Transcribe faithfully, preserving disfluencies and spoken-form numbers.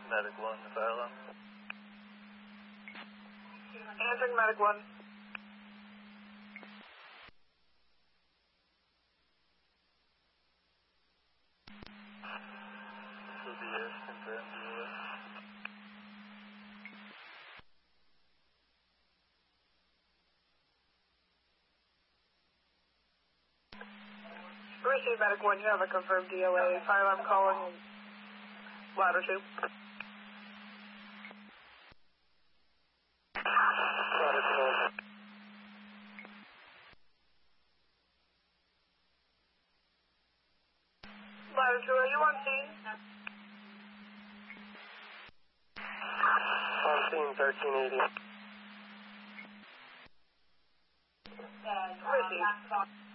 Medic one, the fire alarm. Answering Medic one. So D S, confirm D O A. Receive Medic one, you have a confirmed D O A. Fire alarm calling ladder two. Ladder two, are you on scene? On scene, thirteen eighty. Receive.